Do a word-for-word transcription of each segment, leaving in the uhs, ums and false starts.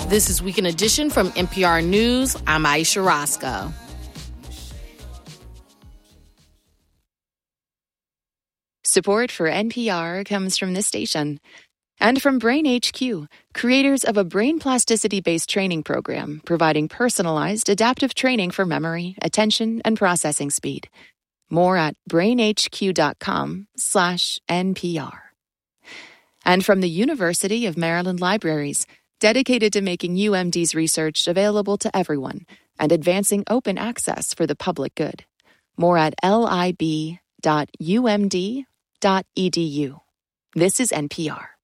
This is Weekend Edition from N P R News. I'm Aisha Roscoe. Support for N P R comes from this station and from Brain H Q, creators of a brain plasticity-based training program providing personalized adaptive training for memory, attention, and processing speed. More at brainhq.com slash NPR. And from the University of Maryland Libraries, dedicated to making U M D's research available to everyone and advancing open access for the public good. More at lib dot u m d dot e d u. This is N P R.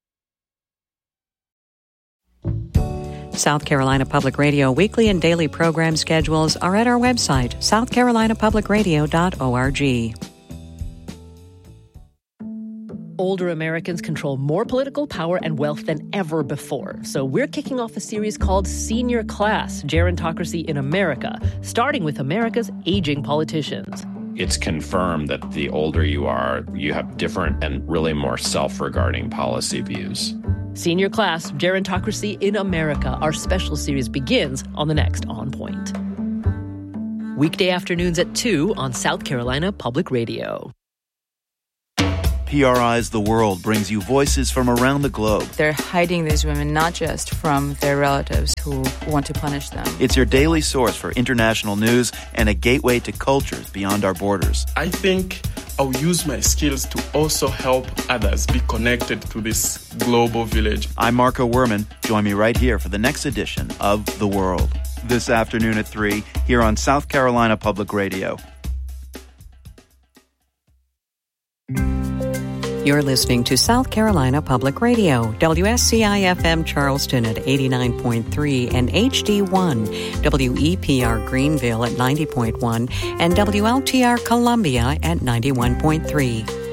South Carolina Public Radio weekly and daily program schedules are at our website, south carolina public radio dot org. Older Americans control more political power and wealth than ever before. So we're kicking off a series called Senior Class, Gerontocracy in America, starting with America's aging politicians. It's confirmed that the older you are, you have different and really more self-regarding policy views. Senior Class, Gerontocracy in America. Our special series begins on the next On Point. Weekday afternoons at two on South Carolina Public Radio. P R I's The World brings you voices from around the globe. They're hiding these women not just from their relatives who want to punish them. It's your daily source for international news and a gateway to cultures beyond our borders. I think I'll use my skills to also help others be connected to this global village. I'm Marco Werman. Join me right here for the next edition of The World. This afternoon at three, here on South Carolina Public Radio. You're listening to South Carolina Public Radio, W S C I F M Charleston at eighty-nine point three and H D one, W E P R Greenville at ninety point one, and W L T R Columbia at ninety-one point three.